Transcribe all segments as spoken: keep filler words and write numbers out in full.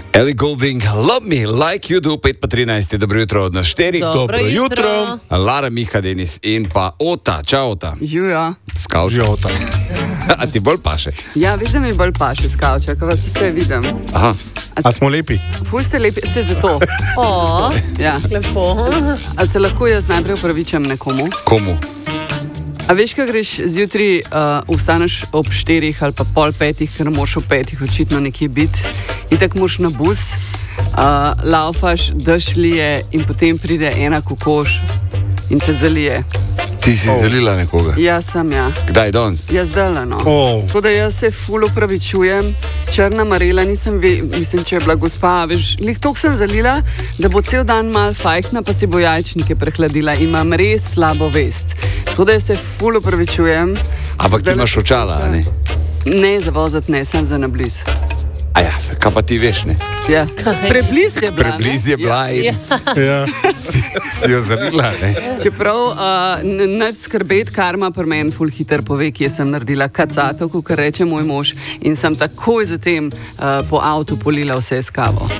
Ellie Goulding, Love Me Like You Do, pet pa trinajst, dobro jutro od nas štiri. Dobro jutro. Lara, Miha, Denis in pa Ota. Čau, Ota. Žujo. Skavča. Ota. A ti bolj paše? Ja, vidim, mi bolj paše skavča, ko vas vse vidim. Aha. A smo lepi? Ful ste lepi, se zato. O, Ja. lepo. A se lahko jaz najprej upravičam nekomu? Komu? A veš, kaj greš zjutraj, uh, vstaneš ob štirih ali pa pol petih, ker moraš ob petih očitno nekje biti. In tako moraš na bus, uh, laufaš, dež lije in potem pride ena kokoš in te zalije. Ti si oh. zalila nekoga? Jaz sem, ja. Kdaj danes? Jaz zdaj, no. Oh. Tako da jaz se ful upravičujem. Črna Marela, nisem ve, mislim, če je bila gospa, veš, lih toliko sem zalila, da bo cel dan mal fajkna, pa si bo jajčnike prehladila. Imam res slabo vest. Tako da jaz se ful upravičujem. Ampak ti imaš očala, a ne? Ne, za vozati ne, sem za nabliz. A ja, kaj pa ti veš, ne? Ja. Prebliz je bila. Prebliz je bila Ja. in Ja. si, si jo zalila, ne? Čeprav uh, naš skrbet karma pri meni ful hiter pove, kje sem naredila kacato, kot reče moj mož, in sem takoj zatem uh, po avtu polila vse s kavo.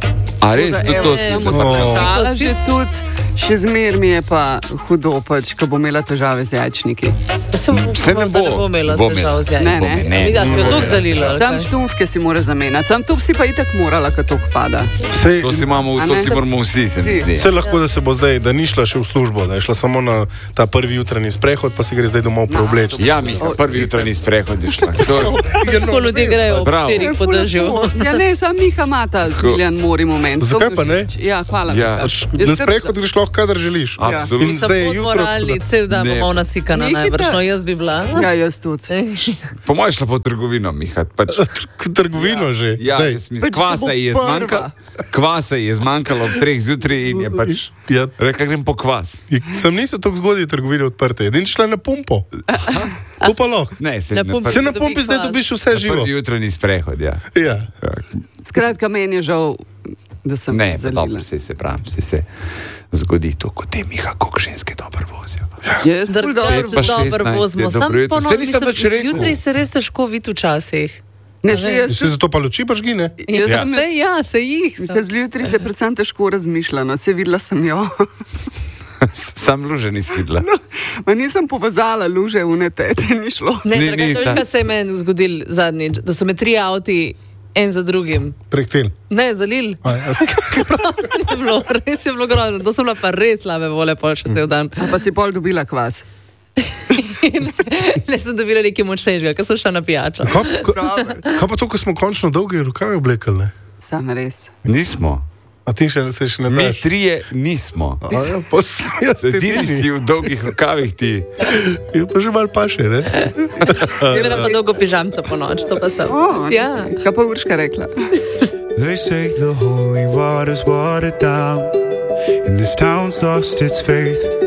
A res, tudi to si Sem tako. odkatala že tudi, še zmer mi je pa hudo, pač, ko bo imela težave z jajčniki. Se ne bo. Ne bo imela Bo težav z Ne, jajčniki. ne. Mi da smo jo toliko zalila. ali Sam kaj? štumfke si mora zamenjati, sam to si pa itak morala, kad to pada. Sej, To si, imamo, A to ne? si moramo vsi, se mi zdi. sej lahko, da se bo zdaj, da ni šla še v službo, da je šla samo na ta prvi jutranji sprehod, pa se gre zdaj domov preobleči. Ja, Miha, prvi jutranji sprehod je šla. To, Tako ljudje grejo ob Bravo. štirih po dežju. Ja, ne, sam Miha mata zmiljan mori moment. To Zakaj mi pa ne? všeč. Ja, hvala. Ja. Miha. Pač Jaz na kar- sprehod greš lahko, kadar želiš. absolutno. In zdaj je Samo jutro. morali, cel dan Ne. bomo nasikana Nikita. najbrž, no jaz bi bila. Ja, jaz tudi. Po mojem šla po trgovino, Miha. Pač, K trgovino že. ja, zdaj. jaz mislim, Pač, da kvasa bo ji je prva. zmanjkalo. Kvasa ji je zmanjkalo ob treh zjutraj in je pač Ja, rekla, grem po kvas. sem niso tako zgodaj trgovine odprte, edin šla na pumpo. To pa lahko. Ne, se Na ne. pumpi. Se na Dobi pumpi zdaj kvas. dobiš vse živo. Prvi jutranji sprehod, ja. Ja. Skratka, meni je žal, da sem Ne, pa zalila. dobro, vse se pravi, vse se zgodi to, kot te, Miha, koliko ženske dobro vozijo. Jaz ful dobro. Pet pa Drugače dobro šestnajst vozimo. je Sam dobro jutro. ponovno Saj nisem nič rekel. Jutri se res težko vidi včasih. Ne, se jaz, Se zato pa luči pa žgine. jaz Ja. sem Se ja, se jih. Se zjutraj se predvsem težko razmišlja, no, se videla sem jo. Sam luže nisi videla. Ma nisem povezala luže v netete, ni šlo. Ne, Ni- drugače, ni veš, ta- kaj se je meni zgodilo zadnjič, da so me tri avti en za drugim. Prek tel. Ne, zalil. A, ja. Grozno je bilo, res je bilo grozno. To sem bila pa res slabe vole pol še cel dan. A pa si pol dobila kvas. In le sem dobila nekaj močnejšega, ker sem šla na pijačo. Kaj, kaj, kaj pa to, ko smo končno dolge rokave oblekali? Ne? Sam res. Nismo. A ti še, se še ne Mi daš? trije nismo. A, ja, pa sem jaz Edini si edini. v dolgih rokavih ti. Je pa že mal paše, ne? Zmeraj pa dolgo pižamca po noč, to pa sem. O, Ja. Kaj pa Urška rekla? They say the holy water's watered down, and this town's lost its faith.